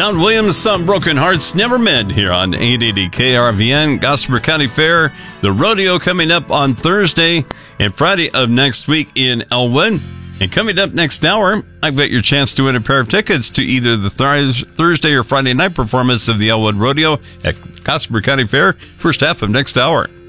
Don Williams, Some Broken Hearts Never Mend here on 880 KRVN, Gossamer County Fair. The rodeo coming up on Thursday and Friday of next week in Elwood. And coming up next hour, I've got your chance to win a pair of tickets to either the Thursday or Friday night performance of the Elwood Rodeo at Gossamer County Fair, first half of next hour.